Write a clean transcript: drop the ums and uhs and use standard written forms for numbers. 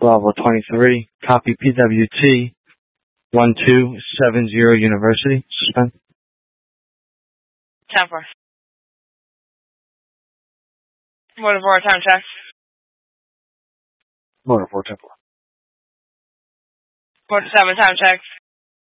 Bravo 23, copy PWT 1270 University. Suspend. 10-4. Motor 4, time check. Motor 4, 10-4. Motor 7, time check.